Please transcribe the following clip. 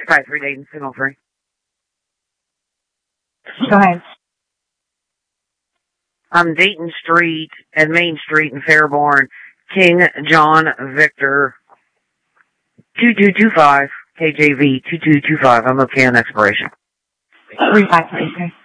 253 Dayton, signal 3. Go ahead. Dayton Street and Main Street in Fairborn, King John Victor 2225, KJV 2225. I'm okay on expiration. 3532.